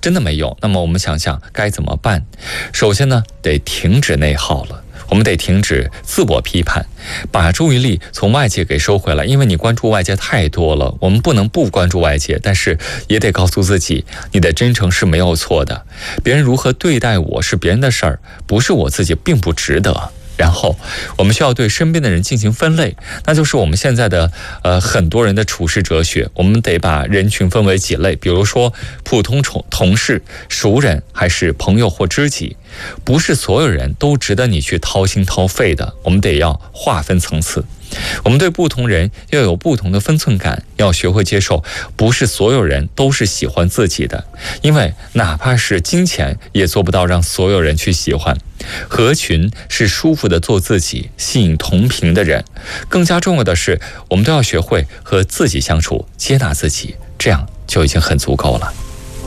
真的没用，那么我们想想该怎么办？首先呢，得停止内耗了。我们得停止自我批判，把注意力从外界给收回来，因为你关注外界太多了，我们不能不关注外界，但是也得告诉自己，你的真诚是没有错的，别人如何对待我是别人的事儿，不是我自己，并不值得。然后我们需要对身边的人进行分类，那就是我们现在的很多人的处世哲学。我们得把人群分为几类，比如说普通同事、熟人还是朋友或知己。不是所有人都值得你去掏心掏肺的，我们得要划分层次。我们对不同人要有不同的分寸感，要学会接受不是所有人都是喜欢自己的，因为哪怕是金钱也做不到让所有人去喜欢。合群是舒服的做自己，吸引同频的人。更加重要的是，我们都要学会和自己相处，接纳自己，这样就已经很足够了。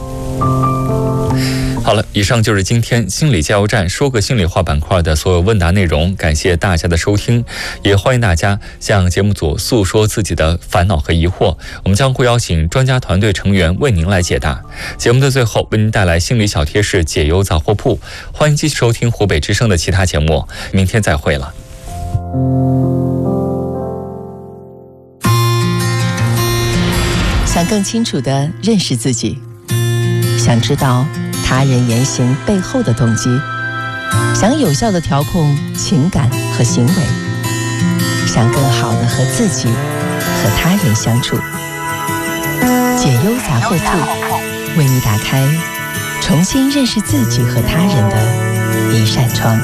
好了，以上就是今天心理加油站说个心里话板块的所有问答内容，感谢大家的收听，也欢迎大家向节目组诉说自己的烦恼和疑惑，我们将会邀请专家团队成员为您来解答。节目的最后为您带来心理小贴士解忧杂货铺，欢迎继续收听湖北之声的其他节目，明天再会了。 想更清楚地认识自己，想知道他人言行背后的动机，想有效地调控情感和行为，想更好地和自己和他人相处。解忧杂货铺为你打开重新认识自己和他人的一扇窗。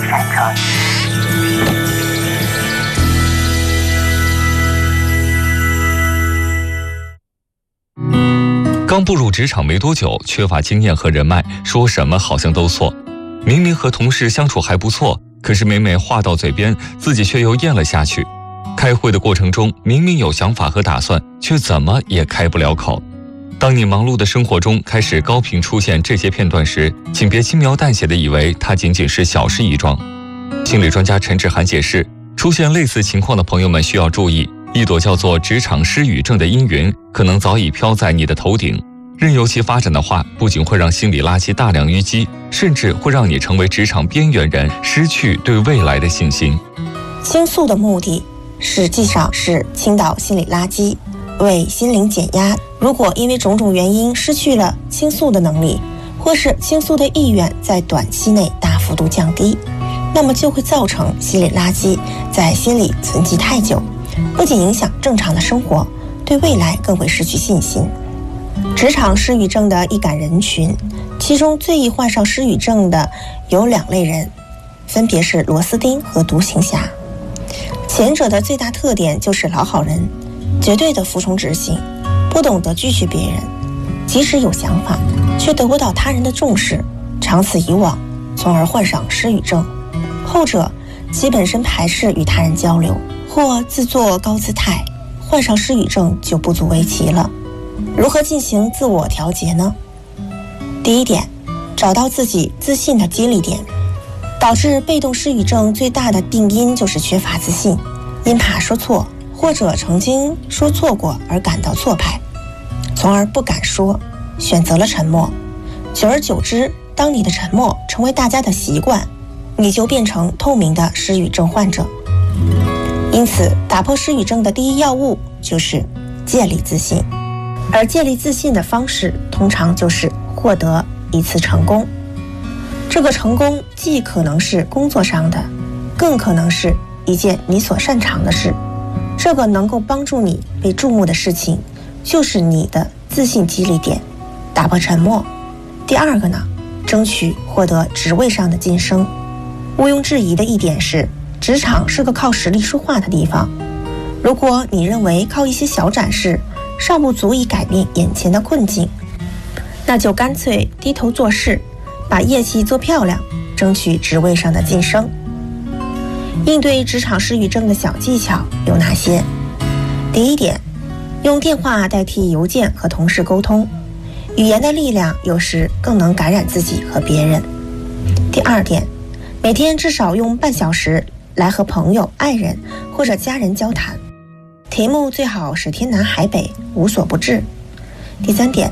刚步入职场没多久，缺乏经验和人脉，说什么好像都错。明明和同事相处还不错，可是每每话到嘴边，自己却又咽了下去。开会的过程中，明明有想法和打算，却怎么也开不了口。当你忙碌的生活中开始高频出现这些片段时，请别轻描淡写地以为它仅仅是小事一桩。心理专家陈志涵解释，出现类似情况的朋友们需要注意，一朵叫做职场失语症的阴云可能早已飘在你的头顶，任由其发展的话，不仅会让心理垃圾大量淤积，甚至会让你成为职场边缘人，失去对未来的信心。 倾诉的目的实际上是倾倒心理垃圾，为心灵减压。如果因为种种原因失去了倾诉的能力，或是倾诉的意愿在短期内大幅度降低，那么就会造成心理垃圾在心里存积太久，不仅影响正常的生活，对未来更会失去信心。职场失语症的易感人群，其中最易患上失语症的有2类人，分别是螺丝钉和独行侠。前者的最大特点就是老好人，绝对的服从执行，不懂得拒绝别人，即使有想法却得不到他人的重视，长此以往，从而患上失语症。后者其本身排斥与他人交流，或自作高姿态，患上失语症就不足为奇了。如何进行自我调节呢？第一点，找到自己自信的激励点。导致被动失语症最大的病因就是缺乏自信，因怕说错或者曾经说错过而感到挫败，从而不敢说，选择了沉默。久而久之，当你的沉默成为大家的习惯，你就变成透明的失语症患者。因此，打破失语症的第一要务就是建立自信，而建立自信的方式通常就是获得一次成功。这个成功既可能是工作上的，更可能是一件你所擅长的事。这个能够帮助你被注目的事情，就是你的自信激励点。打破沉默。第二个呢，争取获得职位上的晋升。毋庸置疑的一点是，职场是个靠实力说话的地方。如果你认为靠一些小展示尚不足以改变眼前的困境，那就干脆低头做事，把业绩做漂亮，争取职位上的晋升。应对职场失语症的小技巧有哪些？第一点，用电话代替邮件和同事沟通，语言的力量有时更能感染自己和别人。第二点，每天至少用半小时来和朋友、爱人或者家人交谈，题目最好是天南海北，无所不至。第三点，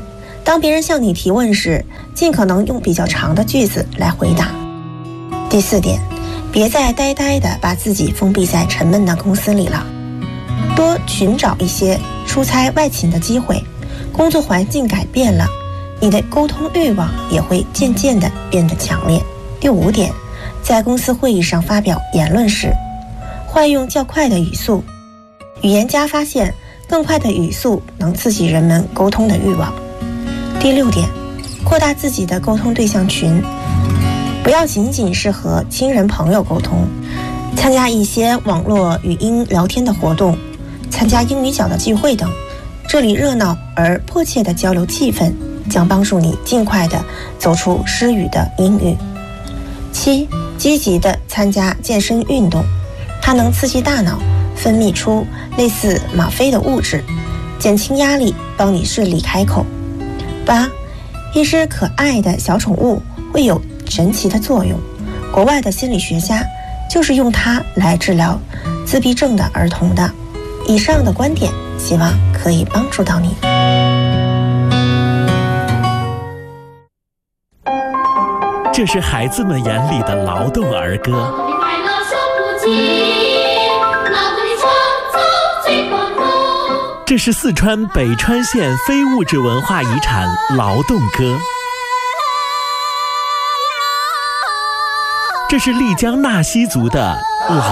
当别人向你提问时，尽可能用比较长的句子来回答。第4点，别再呆呆地把自己封闭在沉闷的公司里了，多寻找一些出差外勤的机会。工作环境改变了，你的沟通欲望也会渐渐地变得强烈。第5点，在公司会议上发表言论时，换用较快的语速。语言家发现，更快的语速能刺激人们沟通的欲望。第6点，扩大自己的沟通对象群，不要仅仅是和亲人朋友沟通，参加一些网络语音聊天的活动，参加英语角的聚会等，这里热闹而迫切的交流气氛，将帮助你尽快地走出失语的阴郁。7，积极地参加健身运动，它能刺激大脑分泌出类似吗啡的物质，减轻压力，帮你顺利开口。8，一只可爱的小宠物会有神奇的作用，国外的心理学家就是用它来治疗自闭症的儿童的。以上的观点希望可以帮助到你。 这是孩子们眼里的劳动儿歌，这是四川北川县非物质文化遗产劳动歌，这是丽江纳西族的